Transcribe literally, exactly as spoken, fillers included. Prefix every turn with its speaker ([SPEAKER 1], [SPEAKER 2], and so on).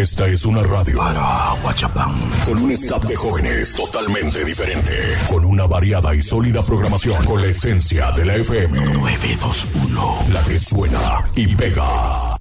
[SPEAKER 1] Esta es una radio para Huachapán, con un staff de jóvenes totalmente diferente, con una variada y sólida programación, con la esencia de la F M nueve dos uno, la que suena y pega.